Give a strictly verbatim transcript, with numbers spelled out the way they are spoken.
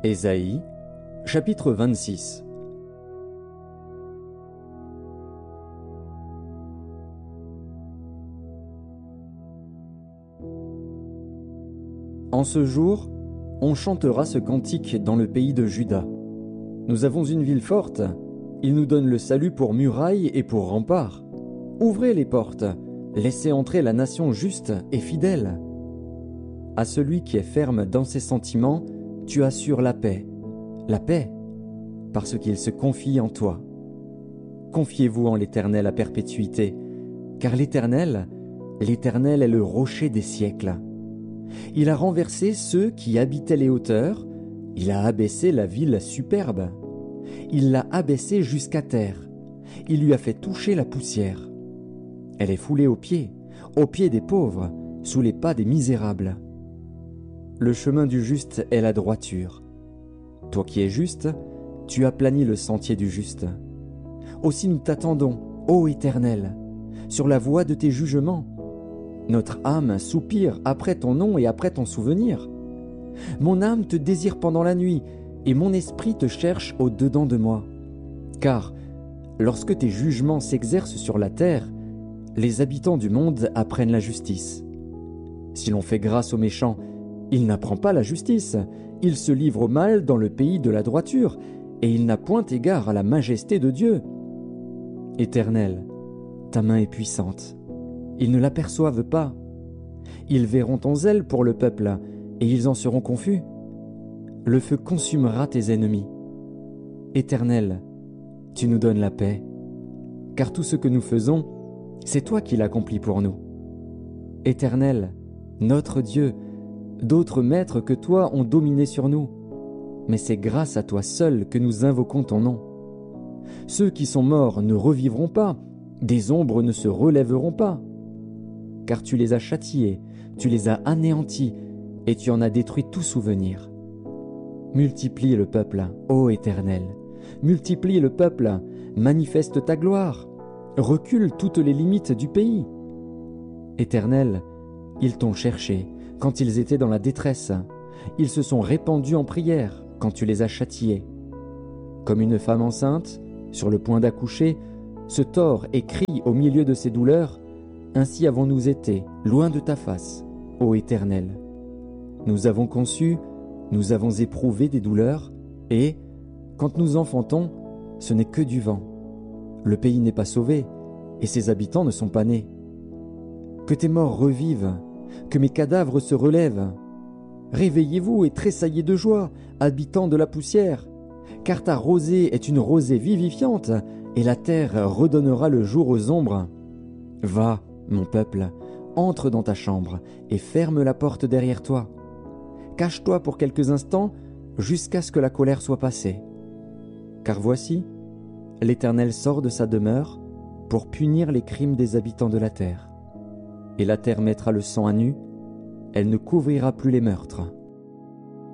Ésaïe, chapitre vingt-six. En ce jour, on chantera ce cantique dans le pays de Juda. Nous avons une ville forte, il nous donne le salut pour muraille et pour rempart. Ouvrez les portes, laissez entrer la nation juste et fidèle. À celui qui est ferme dans ses sentiments, tu assures la paix. La paix, parce qu'il se confie en toi. Confiez-vous en l'Éternel à perpétuité, car l'Éternel, l'Éternel est le rocher des siècles. Il a renversé ceux qui habitaient les hauteurs, il a abaissé la ville superbe. Il l'a abaissée jusqu'à terre, il lui a fait toucher la poussière. Elle est foulée aux pieds, aux pieds des pauvres, sous les pas des misérables. Le chemin du juste est la droiture. Toi qui es juste, tu aplanis le sentier du juste. Aussi nous t'attendons, ô Éternel, sur la voie de tes jugements. Notre âme soupire après ton nom et après ton souvenir. Mon âme te désire pendant la nuit, et mon esprit te cherche au-dedans de moi. Car, lorsque tes jugements s'exercent sur la terre, les habitants du monde apprennent la justice. Si l'on fait grâce aux méchants, il n'apprend pas la justice, il se livre au mal dans le pays de la droiture, et il n'a point égard à la majesté de Dieu. Éternel, ta main est puissante, ils ne l'aperçoivent pas. Ils verront ton zèle pour le peuple, et ils en seront confus. Le feu consumera tes ennemis. Éternel, tu nous donnes la paix, car tout ce que nous faisons, c'est toi qui l'accomplis pour nous. Éternel, notre Dieu, d'autres maîtres que toi ont dominé sur nous, mais c'est grâce à toi seul que nous invoquons ton nom. Ceux qui sont morts ne revivront pas, des ombres ne se relèveront pas, car tu les as châtiés, tu les as anéantis, et tu en as détruit tout souvenir. Multiplie le peuple, ô Éternel, multiplie le peuple, manifeste ta gloire, recule toutes les limites du pays. Éternel, ils t'ont cherché quand ils étaient dans la détresse, ils se sont répandus en prière quand tu les as châtiés. Comme une femme enceinte, sur le point d'accoucher, se tord et crie au milieu de ses douleurs, ainsi avons-nous été, loin de ta face, ô Éternel. Nous avons conçu, nous avons éprouvé des douleurs, et, quand nous enfantons, ce n'est que du vent. Le pays n'est pas sauvé, et ses habitants ne sont pas nés. Que tes morts revivent, que mes cadavres se relèvent. Réveillez-vous et tressaillez de joie, habitants de la poussière, car ta rosée est une rosée vivifiante, et la terre redonnera le jour aux ombres. Va, mon peuple, entre dans ta chambre, et ferme la porte derrière toi. Cache-toi pour quelques instants, jusqu'à ce que la colère soit passée. Car voici, l'Éternel sort de sa demeure pour punir les crimes des habitants de la terre. Et la terre mettra le sang à nu, elle ne couvrira plus les meurtres.